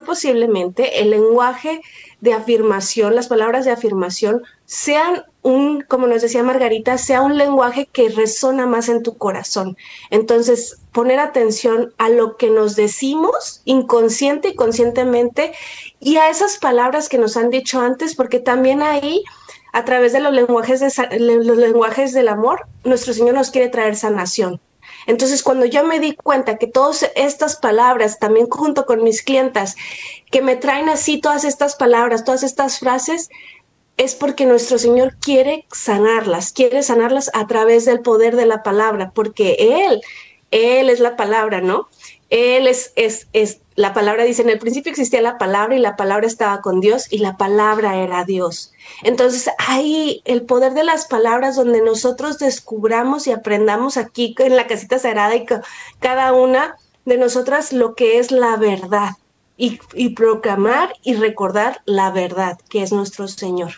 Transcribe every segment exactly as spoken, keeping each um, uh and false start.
posiblemente el lenguaje de afirmación, las palabras de afirmación, sean un, como nos decía Margarita, sea un lenguaje que resona más en tu corazón. Entonces, poner atención a lo que nos decimos inconsciente y conscientemente y a esas palabras que nos han dicho antes, porque también ahí, a través de los lenguajes, de, los lenguajes del amor, nuestro Señor nos quiere traer sanación. Entonces, cuando yo me di cuenta que todas estas palabras, también junto con mis clientas, que me traen así todas estas palabras, todas estas frases, es porque nuestro Señor quiere sanarlas, quiere sanarlas a través del poder de la palabra, porque Él, Él es la palabra, ¿no? Él es, es, es, la palabra dice, en el principio existía la palabra y la palabra estaba con Dios y la palabra era Dios. Entonces, ahí el poder de las palabras donde nosotros descubramos y aprendamos aquí en la casita sagrada y cada una de nosotras lo que es la verdad y, y proclamar y recordar la verdad que es nuestro Señor.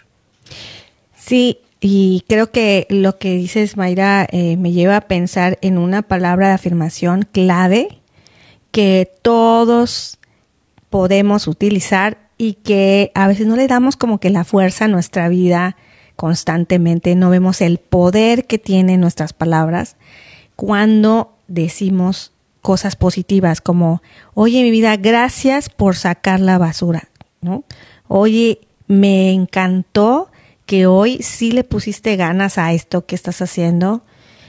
Sí, y creo que lo que dices, Mayra, eh, me lleva a pensar en una palabra de afirmación clave que todos podemos utilizar y que a veces no le damos como que la fuerza a nuestra vida constantemente, no vemos el poder que tienen nuestras palabras cuando decimos cosas positivas como, oye, mi vida, gracias por sacar la basura, ¿no? Oye, me encantó que hoy sí le pusiste ganas a esto que estás haciendo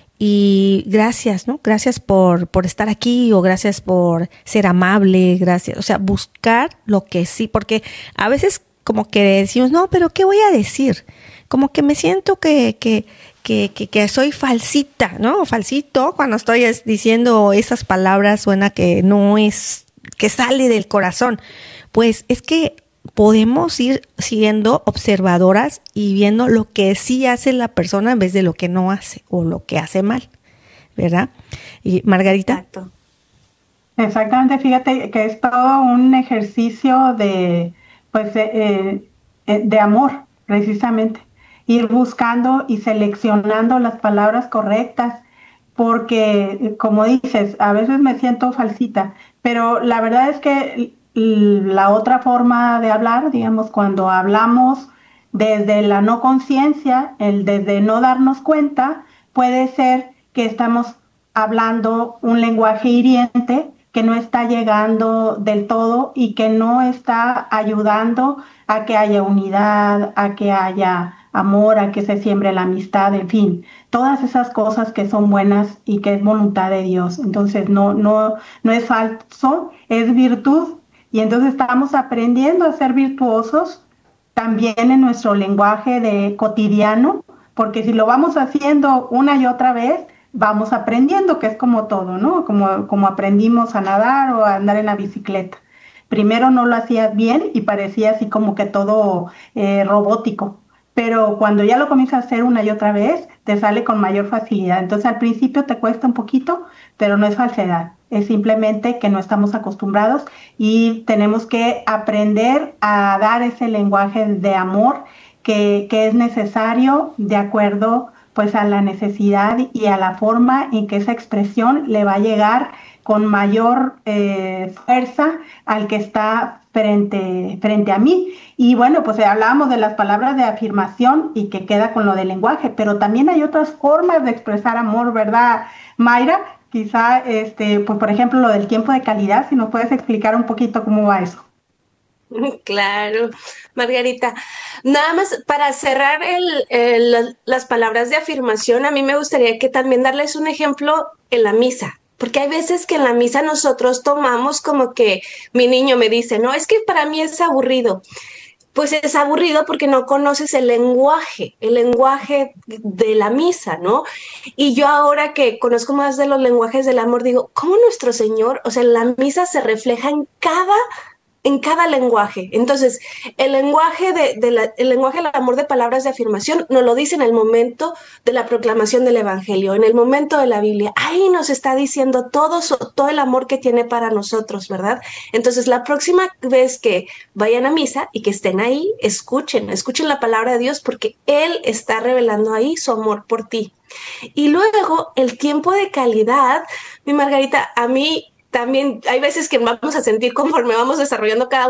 y gracias, ¿no? Gracias por, por estar aquí o gracias por ser amable, gracias. O sea, buscar lo que sí, porque a veces como que decimos, no, pero ¿qué voy a decir? Como que me siento que, que, que, que, que soy falsita, ¿no? Falsito, cuando estoy diciendo esas palabras suena que no es, que sale del corazón. Pues es que podemos ir siendo observadoras y viendo lo que sí hace la persona en vez de lo que no hace o lo que hace mal, ¿verdad? Y Margarita. Exacto. Exactamente, fíjate que es todo un ejercicio de, pues, de, eh, de amor, precisamente. Ir buscando y seleccionando las palabras correctas, porque, como dices, a veces me siento falsita, pero la verdad es que la otra forma de hablar, digamos, cuando hablamos desde la no conciencia, el desde no darnos cuenta, puede ser que estamos hablando un lenguaje hiriente que no está llegando del todo y que no está ayudando a que haya unidad, a que haya amor, a que se siembre la amistad, en fin, todas esas cosas que son buenas y que es voluntad de Dios. Entonces no, no, no es falso, es virtud. Y entonces estamos aprendiendo a ser virtuosos también en nuestro lenguaje de cotidiano, porque si lo vamos haciendo una y otra vez, vamos aprendiendo, que es como todo, ¿no? Como, como aprendimos a nadar o a andar en la bicicleta. Primero no lo hacías bien y parecía así como que todo eh, robótico, pero cuando ya lo comienzas a hacer una y otra vez, te sale con mayor facilidad. Entonces al principio te cuesta un poquito, pero no es falsedad, es simplemente que no estamos acostumbrados y tenemos que aprender a dar ese lenguaje de amor que, que es necesario de acuerdo pues a la necesidad y a la forma en que esa expresión le va a llegar con mayor eh, fuerza al que está frente, frente a mí. Y bueno, pues hablábamos de las palabras de afirmación y que queda con lo del lenguaje, pero también hay otras formas de expresar amor, ¿verdad, Mayra? Quizá, este, pues por ejemplo, lo del tiempo de calidad, si nos puedes explicar un poquito cómo va eso. Claro, Margarita. Nada más para cerrar el, el, las palabras de afirmación, a mí me gustaría que también darles un ejemplo en la misa, porque hay veces que en la misa nosotros tomamos como que mi niño me dice, no, es que para mí es aburrido. Pues es aburrido porque no conoces el lenguaje, el lenguaje de la misa, ¿no? Y yo ahora que conozco más de los lenguajes del amor, digo, ¿cómo nuestro Señor, o sea, la misa se refleja en cada en cada lenguaje. Entonces, el lenguaje de, de la, el lenguaje del amor de palabras de afirmación nos lo dice en el momento de la proclamación del Evangelio, en el momento de la Biblia. Ahí nos está diciendo todo, todo el amor que tiene para nosotros, ¿verdad? Entonces, la próxima vez que vayan a misa y que estén ahí, escuchen, escuchen la palabra de Dios porque Él está revelando ahí su amor por ti. Y luego, el tiempo de calidad, mi Margarita, a mí también hay veces que vamos a sentir conforme vamos desarrollando cada